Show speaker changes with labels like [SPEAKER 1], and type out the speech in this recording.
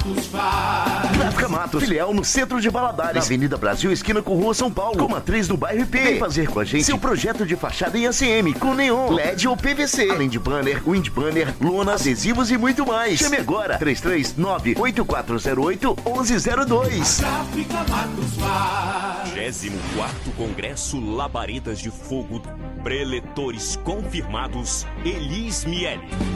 [SPEAKER 1] Gráfica Matos, filial no centro de Valadares, na Avenida Brasil, esquina com Rua São Paulo, com matriz no bairro IP. Vem fazer com a gente seu projeto de fachada em ACM, com neon, LED ou PVC, além de banner, wind banner, lonas, adesivos e muito mais. Chame agora, 339-8408-1102.
[SPEAKER 2] Gráfica Matos faz.
[SPEAKER 3] 24º Congresso Labaredas de Fogo, preletores confirmados, Elis Miele.